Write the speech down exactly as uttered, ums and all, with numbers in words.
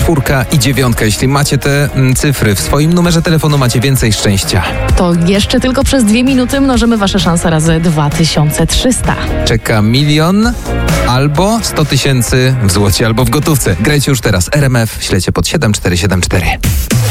czwórka i dziewiątka. Jeśli macie te mm, cyfry w swoim numerze telefonu, macie więcej szczęścia. To jeszcze tylko przez dwie minuty mnożymy wasze szanse razy dwa tysiące trzysta. Czeka milion albo sto tysięcy w złocie, albo w gotówce. Grajcie już teraz. R M F, ślecie pod siedem cztery siedem cztery.